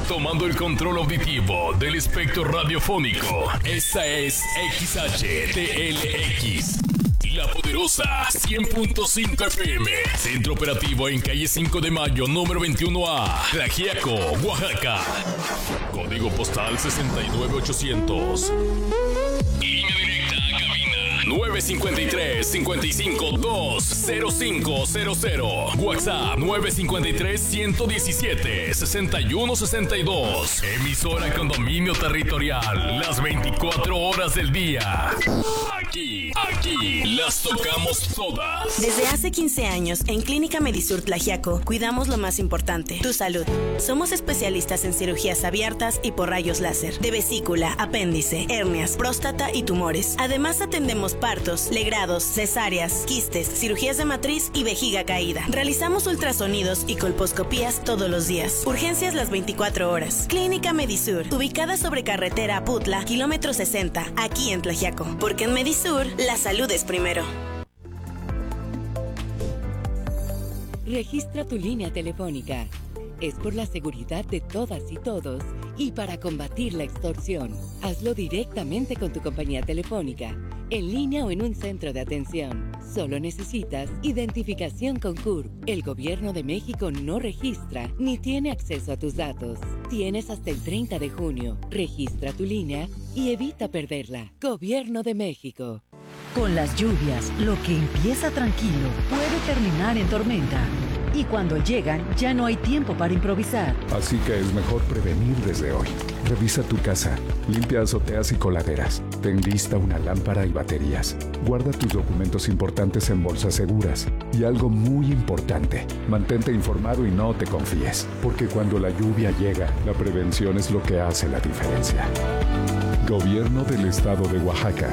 tomando el control auditivo del espectro radiofónico. Esta es XHTLX. La Poderosa 100.5 FM. Centro operativo en calle 5 de Mayo, número 21A. Tlaxiaco, Oaxaca. Código postal 69800. Línea directa a cabina 953-55-20500. WhatsApp 953-117-6162. Emisora con dominio territorial las 24 horas del día. Aquí las tocamos todas. Desde hace 15 años, en Clínica Medisur Tlaxiaco, cuidamos lo más importante, tu salud. Somos especialistas en cirugías abiertas y por rayos láser, de vesícula, apéndice, hernias, próstata y tumores. Además, atendemos partos, legrados, cesáreas, quistes, cirugías de matriz y vejiga caída. Realizamos ultrasonidos y colposcopías todos los días. Urgencias las 24 horas. Clínica Medisur, ubicada sobre carretera Aputla, kilómetro 60, aquí en Tlaxiaco. Porque en Medisur, la salud es primero. Registra tu línea telefónica. Es por la seguridad de todas y todos y para combatir la extorsión. Hazlo directamente con tu compañía telefónica, en línea o en un centro de atención. Solo necesitas identificación con CURP. El Gobierno de México no registra ni tiene acceso a tus datos. Tienes hasta el 30 de junio. Registra tu línea y evita perderla. Gobierno de México. Con las lluvias, lo que empieza tranquilo puede terminar en tormenta. Y cuando llegan, ya no hay tiempo para improvisar. Así que es mejor prevenir desde hoy. Revisa tu casa, limpia azoteas y coladeras. Ten lista una lámpara y baterías. Guarda tus documentos importantes en bolsas seguras. Y algo muy importante, mantente informado y no te confíes. Porque cuando la lluvia llega, la prevención es lo que hace la diferencia. Gobierno del Estado de Oaxaca.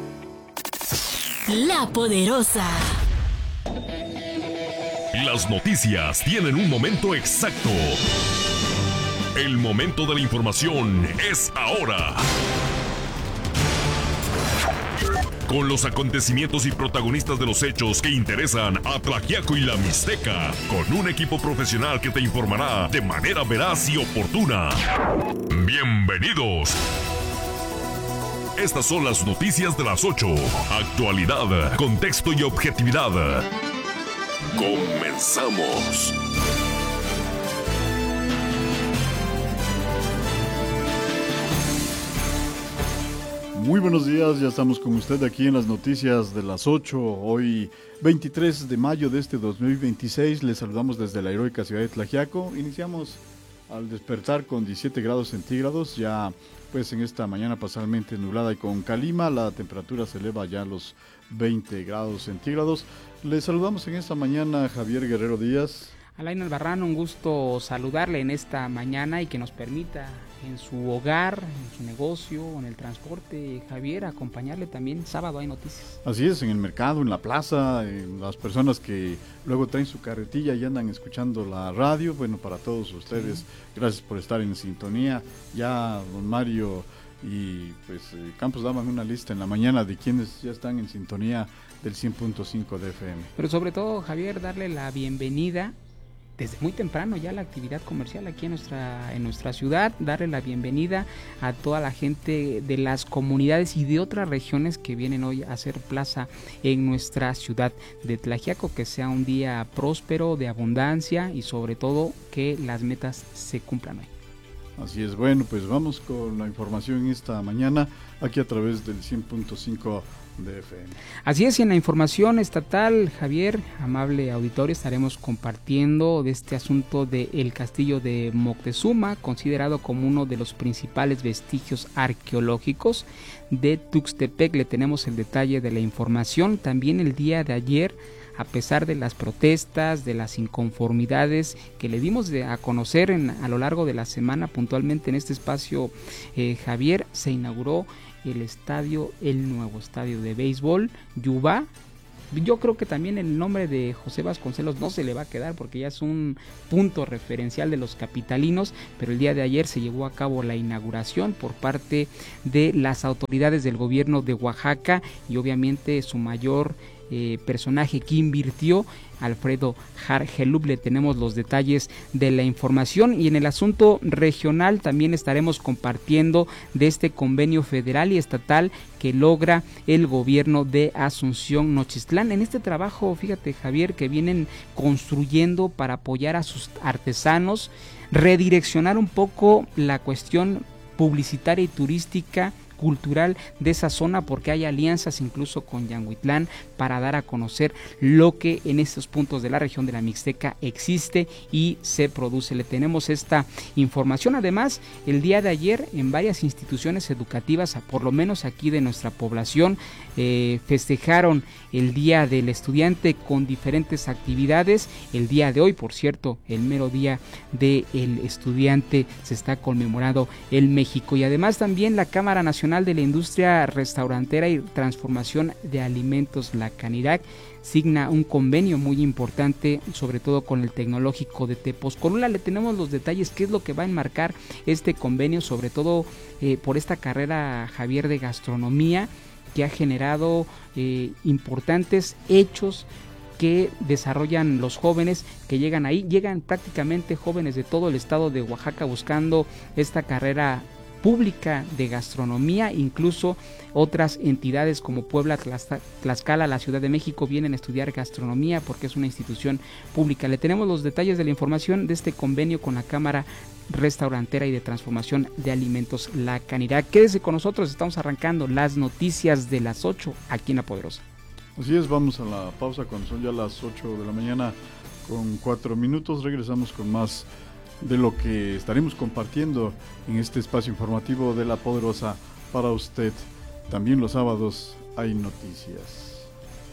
La Poderosa. Las noticias tienen un momento exacto. El momento de la información es ahora. Con los acontecimientos y protagonistas de los hechos que interesan a Tlaxiaco y la Mixteca, con un equipo profesional que te informará de manera veraz y oportuna. Bienvenidos. Estas son las noticias de las 8. Actualidad, contexto y objetividad. Comenzamos. Muy buenos días, ya estamos con usted aquí en las noticias de las 8. Hoy 23 de mayo de este 2026, les saludamos desde la heroica ciudad de Tlaxiaco. Iniciamos al despertar con 17 grados centígrados, ya pues en esta mañana parcialmente nublada y con calima, la temperatura se eleva ya a los 20 grados centígrados. Les saludamos en esta mañana Javier Guerrero Díaz. Alain Albarrán, un gusto saludarle en esta mañana y que nos permita en su hogar, en su negocio, en el transporte, Javier, acompañarle también. Sábado hay noticias. Así es, en el mercado, en la plaza, las personas que luego traen su carretilla y andan escuchando la radio. Bueno, para todos ustedes, gracias por estar en sintonía. Ya don Mario y pues Campos daban una lista en la mañana de quienes ya están en sintonía del 100.5 de FM. Pero sobre todo, Javier, darle la bienvenida desde muy temprano ya la actividad comercial aquí en nuestra ciudad, darle la bienvenida a toda la gente de las comunidades y de otras regiones que vienen hoy a hacer plaza en nuestra ciudad de Tlaxiaco, que sea un día próspero, de abundancia y sobre todo que las metas se cumplan hoy. Así es, bueno, pues vamos con la información esta mañana aquí a través del 100.5 de FM. Así es, y en la información estatal, Javier, amable auditorio, estaremos compartiendo de este asunto del castillo de Moctezuma, considerado como uno de los principales vestigios arqueológicos de Tuxtepec. Le tenemos el detalle de la información. También el día de ayer, a pesar de las protestas, de las inconformidades que le dimos a conocer a lo largo de la semana, puntualmente en este espacio, Javier, se inauguró el nuevo estadio de béisbol, Yubá. Yo creo que también el nombre de José Vasconcelos no se le va a quedar porque ya es un punto referencial de los capitalinos, pero el día de ayer se llevó a cabo la inauguración por parte de las autoridades del gobierno de Oaxaca y obviamente su mayor personaje que invirtió, Alfredo Hargelup. Le tenemos los detalles de la información, y en el asunto regional también estaremos compartiendo de este convenio federal y estatal que logra el gobierno de Asunción Nochistlán. En este trabajo, fíjate, Javier, que vienen construyendo para apoyar a sus artesanos, redireccionar un poco la cuestión publicitaria y turística cultural de esa zona, porque hay alianzas incluso con Yanguitlán para dar a conocer lo que en estos puntos de la región de la Mixteca existe y se produce. Le tenemos esta información. Además, el día de ayer en varias instituciones educativas, por lo menos aquí de nuestra población, festejaron el Día del Estudiante con diferentes actividades. El día de hoy, por cierto, el mero Día del Estudiante, se está conmemorando en México. Y además también la Cámara Nacional de la Industria Restaurantera y Transformación de Alimentos, la Canirac, signa un convenio muy importante, sobre todo con el Tecnológico de Tepozcolula. Le tenemos los detalles, qué es lo que va a enmarcar este convenio, sobre todo por esta carrera, Javier, de gastronomía, que ha generado importantes hechos que desarrollan los jóvenes que llegan ahí. Llegan prácticamente jóvenes de todo el estado de Oaxaca buscando esta carrera pública de gastronomía. Incluso otras entidades como Puebla, Tlaxcala, la Ciudad de México vienen a estudiar gastronomía porque es una institución pública. Le tenemos los detalles de la información de este convenio con la Cámara Restaurantera y de Transformación de Alimentos, la Canirac. Quédese con nosotros, estamos arrancando las noticias de las 8 aquí en La Poderosa. Así es, vamos a la pausa cuando son ya las 8 de la mañana con 4 minutos. Regresamos con más de lo que estaremos compartiendo en este espacio informativo de La Poderosa para usted. También los sábados hay noticias.